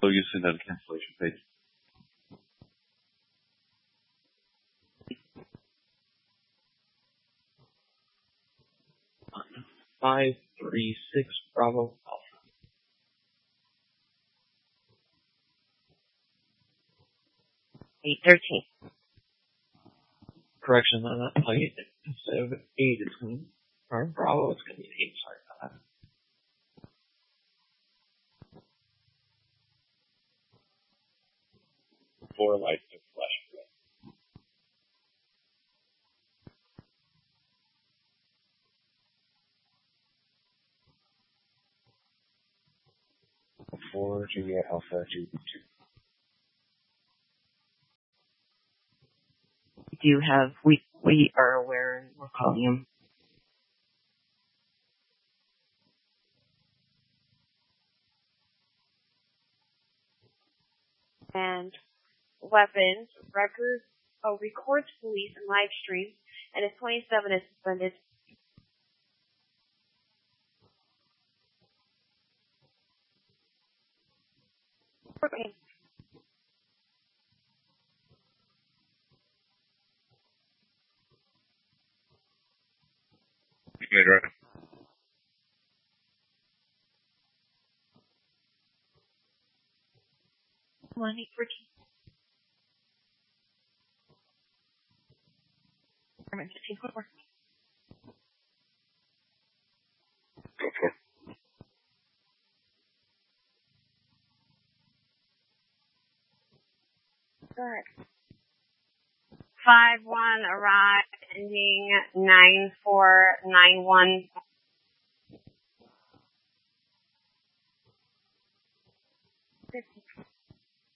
you send out a cancellation page. Five, 3, 6, Bravo, Alpha. Correction on that plate. Instead of 8, it's going to, or Bravo, it's going to be an 8. Sorry about that. 4 lights to flash. Four Juliet Alpha 2. We are aware and we're calling him. And weapons, records police and live streams, and his 27 is suspended. Okay. Right. 1-8-14. Airman 15-4. Go for it. Correct. 5-1 arrived, ending 9491.